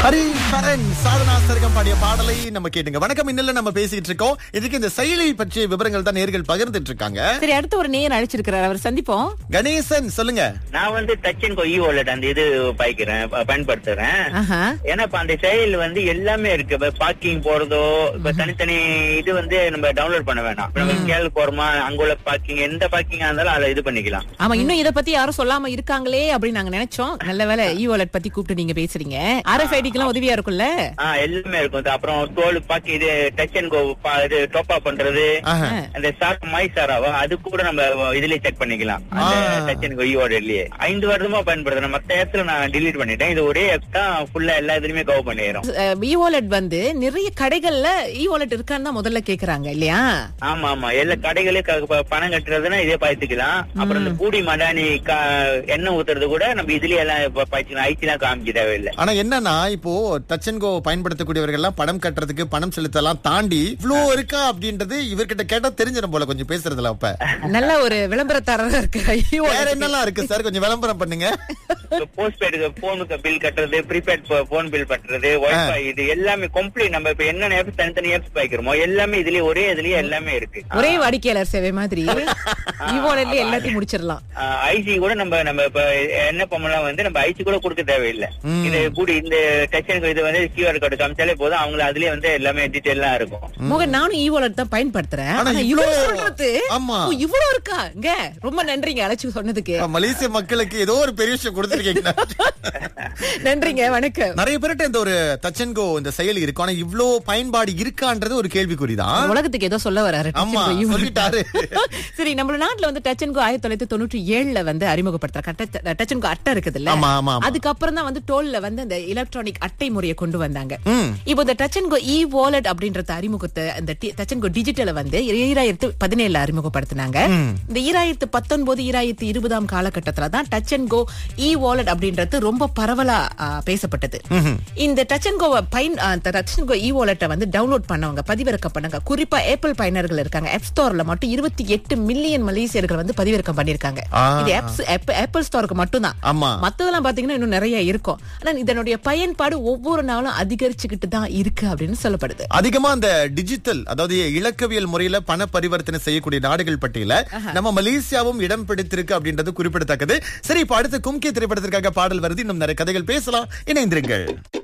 ஹரி கரண் சாதனா சர்க்கம் பாடிய பாடலை நம்ம கேட்டுங்க. வணக்கம், இன்னும் நம்ம பேசிட்டு இருக்கோம். இதுக்கு இந்த செயலி பற்றிய விவரங்கள் தான் நேர்கள் பகிர்ந்துட்டு இருக்காங்க. சரி, அடுத்து ஒரு நேயர் அழைச்சிருக்கிறார், அவர் சந்திப்போம். கணேசன், சொல்லுங்க. நான் டச் அண்ட் கோ இ-வாலெட் அந்த இது பயன்படுத்துறேன். ஏன்னா இப்ப அந்த செயல் எல்லாமே இருக்கு. இப்ப பார்க்கிங் போறதோ இப்ப தனித்தனி இது நம்ம டவுன்லோட் பண்ண வேணாம். நம்ம கேள் போறோமா, அங்குள்ள பார்க்கிங் எந்த பார்க்கிங்கா இருந்தாலும் அதை இது பண்ணிக்கலாம். ஆமா, இன்னும் இத பத்தி யாரும் சொல்லாம இருக்காங்களே அப்படின்னு நாங்க நினைச்சோம். நல்ல வேளை இ-வாலெட் பத்தி கூப்பிட்டு நீங்க பேசுறீங்க. RFID உதவியா இருக்கும்ல. எல்லாமே இருக்கும். அப்புறம் டோல் பாக்கி இது டச் அண்ட் கோ இது டாப் அப் பண்றது, அந்த சார் மை சாராவா அது கூட நம்ம இதுலயே செக் பண்ணிக்கலாம். டச் அண்ட் கோ இ-வாலெட்லயே 5 வருடமா பயன்படுத்துறேன். மத்த ஆப்ஸ்ல நான் டிலீட் பண்ணிட்டேன். இது ஒரே ஆப் தான் ஃபுல்லா எல்லா இதுலயுமே கவர் பண்ணிரும். இ-வாலெட் நிறைய கடைகள்ல இ-வாலெட் இருக்கான்னு தான் முதல்ல கேக்குறாங்க இல்லையா? ஆமா ஆமா, எல்லா கடைகளே பணம் கட்டுறதுன்னா இதே பாய்த்துக்கலாம். அப்புறம் இந்த பூடி மடானி எண்ணெய் ஊத்துறது கூட நம்ம இதுலயே எல்லாம் பாய்ச்சிக்கலாம். ஐடிலாம் காமிக்க தேவையில்லை. ஆனா என்னன்னா, இப்போ டச் அண்ட் கோ பயன்படுத்தக்கூடியவர்கள் எல்லாம் பணம் கட்டுறதுக்கு பணம் செலுத்தலாம் தாண்டி இவ்ளோ இருக்கா அப்படின்றது இவர்கிட்ட கேட்டா தெரிஞ்சிடும் போல கொஞ்சம் பேசுறதுல. அப்ப நல்ல ஒரு விளம்பரத்தாரர் இருக்கு. வேற என்னெல்லாம் இருக்கு சார், கொஞ்சம் விளம்பரம் பண்ணுங்க. போஸ்ட்பெய்டு போனுக்கு பில் கட்டுறது, ப்ரீபெய்ட் போன் பில் கட்டுறது, வைஃபை, இது எல்லாமே கம்ப்ளீட். நம்ம இப்ப என்னென்ன ஆப்ஸ் தனித்தனி ஆப்ஸ் பாய்க்கிறோமோ எல்லாமே இதுலயே ஒரே இதுலயே எல்லாமே இருக்கு. ஒரே வாடிக்கையாளர் சேவை மாதிரி இ-வாலெட்லயே எல்லாத்தையும் முடிச்சிடலாம். ஐசி கூட நம்ம இப்ப என்ன பண்ணலாம் நம்ம ஐசி கூட கொடுக்க தேவையில்லை. இது கூடி இந்த டச் அண்ட் இது QR கோட் காமிச்சாலே போதும், அவங்கள அதுலயே எல்லாமே டீடைலா இருக்கும். மோகன், நானும் இ-வாலெட் தான் பயன்படுத்துறேன். இவ்வளவு இருக்கா? ரொம்ப நன்றிங்க அழைச்சு சொன்னதுக்கு. மலேசிய மக்களுக்கு ஏதோ ஒரு பெரிய விஷயம் கொடுத்திருக்கீங்க. நன்றிங்க, வணக்கம். நிறைய பேர்ட்ட இந்த ஒரு டச் அண்ட் கோ இந்த செயலி இருக்கும். ஆனா இவ்ளோ பயன்பாடு இருக்கான்றது ஒரு கேள்விக்குறிதான். உலகத்துக்கு ஏதோ சொல்ல வராரு. ஆமா, சொல்லிட்டாரு. சரி, நம்ம நாட்டுல touch and go 1997ல அறிமுகப்படுத்துறாங்க. Touch and கோ அட்டை இருக்குதுல்ல, அதுக்கப்புறம் தான் டோல்ல அந்த எலக்ட்ரானிக் அட்டை முறையை கொண்டு வந்தாங்க. இப்போ இந்த டச் அண்ட் கோ இ-வாலெட் அப்படின்றத அறிமுகத்தை இந்த டச் அண்ட் கோ டிஜிட்டலை 2017 அறிமுகப்படுத்தினாங்க. இந்த 2019 2020 காலகட்டத்துல தான் டச் அண்ட் கோ இ-வாலெட் அப்படின்றது ரொம்ப பரவலா பேசப்பட்டது. இந்த டச் அண்ட் கோ இ-வாலெட்டை டவுன்லோட் பண்ணவங்க, பதிவிறக்கம் பண்ணாங்க. குறிப்பா ஆப்பிள் பயனர்கள் இருக்காங்க. ஆப் ஸ்டோர்ல மட்டும் 28 மில்லியன் மலேசியர்கள் பதிவிறக்கம் பண்ணிருக்காங்க. இது ஆப்பிள் ஸ்டோருக்கு மட்டும் தான். மத்ததெல்லாம் பாத்தீங்கன்னா இன்னும் நிறைய இருக்கும். ஆனா இதனுடைய பயன்பாடு ஒவ்வொரு நாளும் அதிகரிச்சுக்கிட்டு தான் இருக்கு அப்படின்னு சொல்லப்படுது. அதிகமா அந்த டிஜிட்டல், அதாவது இலக்கவியல் முறையில பண பரிவர்த்தனை செய்யக்கூடிய நாடுகள் பட்டியல நம்ம மலேசியாவும் இடம் பிடித்திருக்கு அப்படின்றது குறிப்பிடத்தக்கது. சரி, இப்ப அடுத்த கும்கி திரைப்படத்திற்காக பாடல் வருது. இன்னும் நிறைய கதைகள் பேசலாம். இணைந்திருங்கள்.